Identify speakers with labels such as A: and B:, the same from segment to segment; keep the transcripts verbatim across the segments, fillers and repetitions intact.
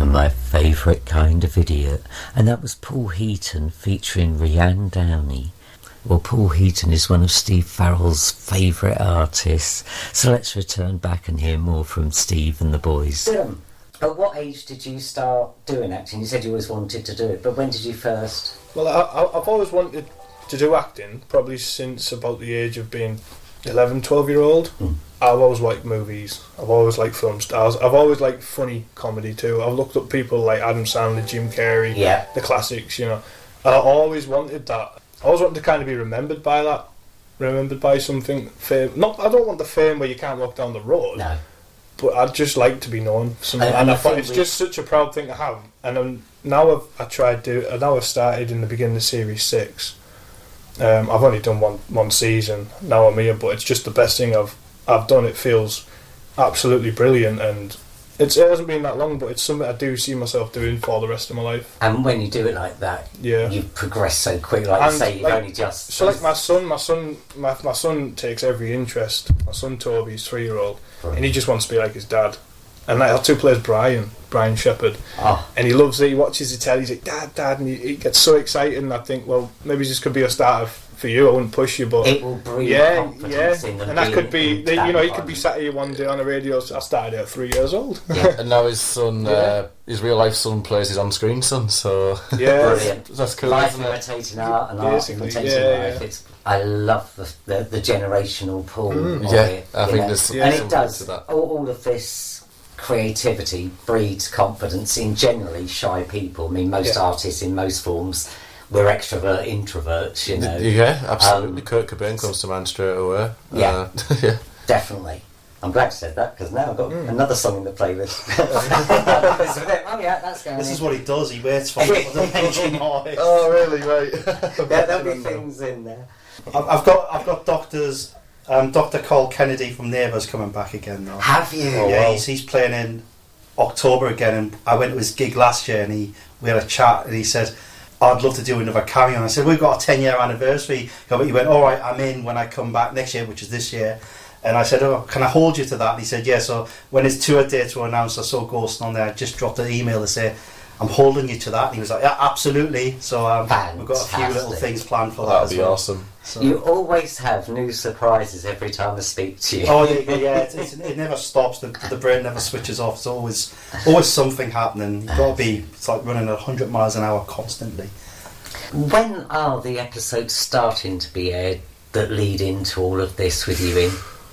A: My favourite kind of idiot, and that was Paul Heaton featuring Rhiannon Downey. Well, Paul Heaton is one of Steve Farrell's favourite artists, so let's return back and hear more from Steve and the boys. Um, at what age did you start doing acting? You said you always wanted to do it, but when did you first?
B: Well, I, I've always wanted to do acting, probably since about the age of being eleven, twelve year old. Mm. I've always liked movies. I've always liked film stars. I've always liked funny comedy too. I've looked up people like Adam Sandler, Jim Carrey,
A: yeah.
B: the classics, you know. And I always wanted that. I always wanted to kind of be remembered by that. Remembered by something fame. Not, I don't want the fame where you can't walk down the road.
A: No.
B: But I'd just like to be known. For something. And, and I thought it's we... just such a proud thing to have. And um, now I've I tried to. Now I've started in the beginning of Series Six. Um, I've only done one one season. Now I'm here, but it's just the best thing I've I've done. It feels absolutely brilliant, and it's, it hasn't been that long, but it's something I do see myself doing for the rest of my life.
A: And when you do it like that,
B: yeah,
A: you progress so quick. Like
B: and
A: you say, you've
B: like,
A: only just.
B: So like my son, my son, my my son takes every interest. My son Toby, he's three year old, right. And he just wants to be like his dad. And like, that's who plays Brian, Brian Shepherd.
A: Oh.
B: And he loves it. He watches the telly. He's like, Dad, Dad, and he, he gets so excited. And I think, well, maybe this could be a start of, for you. I wouldn't push you, but
A: it will breed
B: yeah,
A: confidence
B: yeah.
A: in them.
B: And that could be, the, you know, he could be
A: environment.
B: sat here one day on the radio. So I started at three years old.
A: Yeah.
C: And now his son,
B: yeah.
C: uh, his real life son, plays his on screen son. So
B: yeah,
A: brilliant.
C: That's cool.
A: Life
C: isn't
A: imitating art and art
B: Basically,
A: imitating
B: yeah,
A: life.
B: yeah.
A: It's, I love the the, the generational pull.
B: Mm.
A: Of
C: Yeah,
A: it,
C: I
A: you
C: think
A: know?
C: there's
B: Yeah.
A: and
C: something
A: it does
C: to that.
A: all, all of this. Creativity breeds confidence in generally shy people. I mean, most
B: yeah.
A: artists in most forms, we're extrovert introverts, you know.
C: Yeah, absolutely.
A: Um,
C: Kurt Cobain comes to mind straight away.
A: Yeah,
C: uh, yeah,
A: definitely. I'm glad you said that because now I've got
B: mm.
A: another song in the playlist. Oh yeah, that's going.
D: This
A: in.
D: is what he does. He waits for people to mention artists.
C: Oh, really? Right.
A: Yeah, there'll be things in there.
D: I've I've got I've got doctors. Um, Doctor Cole Kennedy from Neighbours coming back again now.
A: Have you?
C: Oh,
D: yeah,
C: wow.
D: he's, he's playing in October again, and I went to his gig last year, and he we had a chat, and he said, "I'd love to do another cameo." And I said, "We've got a ten year anniversary." He went, "All right, I'm in when I come back next year," which is this year. And I said, "Oh, can I hold you to that?" And he said, "Yeah." So when his tour dates were announced, I saw Ghost on there. I just dropped an email to say, "I'm holding you to that." And he was like, "Yeah, absolutely." So um, we've got a few little things planned for that.
C: That'd
D: as
C: be
D: well.
C: awesome.
D: So.
A: You always have new surprises every time I speak to you.
D: Oh yeah, yeah. It's, it's, it never stops. The, the brain never switches off. It's always, always something happening. You've got to be. It's like running at hundred miles an hour constantly.
A: When are the episodes starting to be aired that lead into all of this with you in?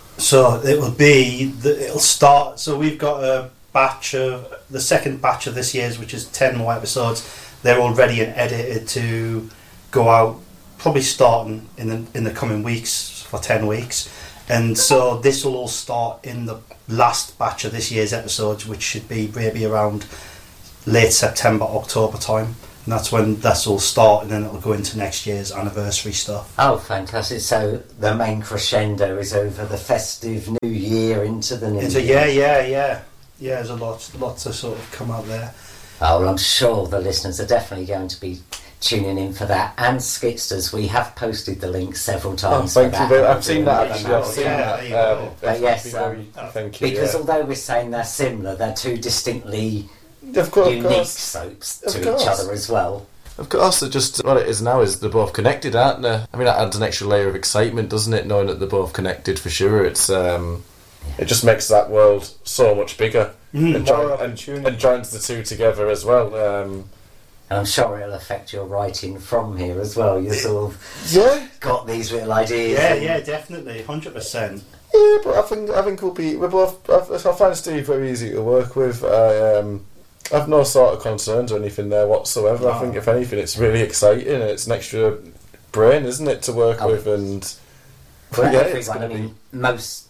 D: So it will be. The, it'll start. So we've got a batch of the second batch of this year's, which is ten more episodes. They're all ready and edited to go out. Probably starting in the in the coming weeks for ten weeks, and so this will all start in the last batch of this year's episodes, which should be maybe around late September, October time, and that's when this will start, and then it'll go into next year's anniversary stuff.
A: Oh, fantastic! So the main crescendo is over the festive New Year into the New
D: Into
A: Year.
D: yeah, yeah, yeah, yeah. There's a lot, lot to sort of come out there.
A: Oh, well, I'm sure the listeners are definitely going to be tuning in for that. And Skitsters, we have posted the link several times.
C: Oh, thank
A: for
C: you
A: that.
C: very I've seen that actually. I've seen
D: Yeah,
C: that.
D: there you go.
C: Um,
A: But yes,
C: very,
A: um,
C: thank you.
A: Because
C: yeah.
A: although we're saying they're similar, they're two distinctly
C: Of course, of
A: unique
C: course.
A: soaps
C: Of
A: to
C: course.
A: each other as well.
C: Of course, they're just what it is now is they're both connected, aren't they? I mean, that adds an extra layer of excitement, doesn't it? Knowing that they're both connected for sure. It's um, it just makes that world so much bigger,
D: Mm.
C: and, join,
B: More
C: and,
B: opportunity.
C: and joins the two together as well. Um,
A: And I'm sure it'll affect your writing from here as well. You sort of
C: yeah,
A: got these little ideas.
D: Yeah,
A: and-
D: yeah, definitely, hundred percent.
C: yeah, but I think I think we'll be we're both. I, I find Steve very easy to work with. I um, I've no sort of concerns or anything there whatsoever.
D: No.
C: I think if anything, it's really exciting and it's an extra brain, isn't it, to work
A: Oh.
C: with and.
A: Well,
C: yeah, it's
A: everyone, I
C: going to
A: mean,
C: be.
A: most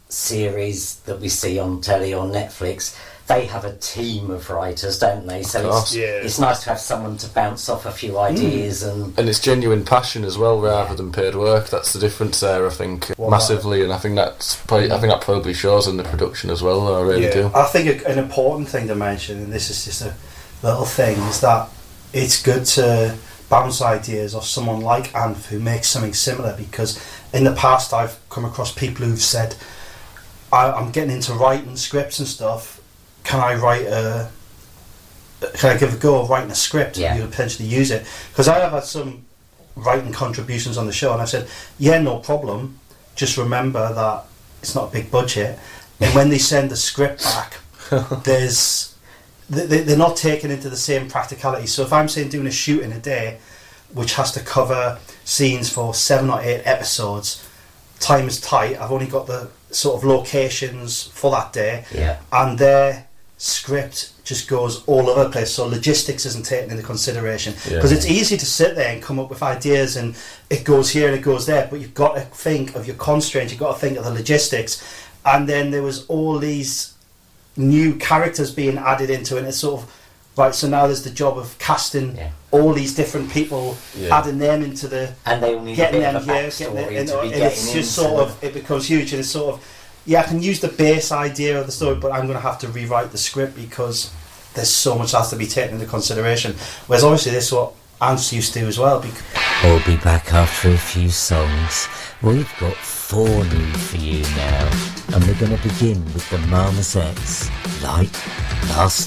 A: series that we see on telly or Netflix, they have a team of writers, don't they? So
C: course.
A: it's,
B: Yeah.
A: it's nice to have someone to bounce off a few ideas and
C: And it's genuine passion as well, rather
A: Yeah.
C: than paid work. That's the difference there, I think,
D: Well,
C: massively. And I think that's probably, I think that probably shows in the production as well. I really
B: Yeah.
C: do.
D: I think a, an important thing to mention, and this is just a little thing, is that it's good to bounce ideas off someone like Anth who makes something similar, because in the past I've come across people who've said, I, I'm getting into writing scripts and stuff, can I write a can I give a go of writing a script?
A: Yeah.
D: You could potentially use it. Because I have had some writing contributions on the show, and I said, yeah, no problem. Just remember that it's not a big budget. And when they send the script back, there's they, they're not taken into the same practicality. So if I'm saying doing a shoot in a day, which has to cover scenes for seven or eight episodes, time is tight. I've only got the sort of locations for that day,
A: yeah.
D: and their script just goes all over the place. So logistics isn't taken into consideration, because
C: Yeah.
D: it's easy to sit there and come up with ideas, and it goes here and it goes there. But you've got to think of your constraints. You've got to think of the logistics. And then there was all these new characters being added into it. And it's sort of right. So now there's the job of casting
A: Yeah.
D: all these different people,
C: Yeah.
D: adding them into the
A: And they all need a
D: getting
A: bit
D: them
A: of a
D: here,
A: backstory
D: getting it, and,
A: to be
D: and
A: getting
D: it's just
A: into.
D: sort of it becomes huge, and it's sort of yeah, I can use the base idea of the story, but I'm going to have to rewrite the script because there's so much that has to be taken into consideration. Whereas obviously this is what Ant's used to as well. Because
A: We'll be back after a few songs. We've got four new for you now, and we're going to begin with the Marmosettes, like last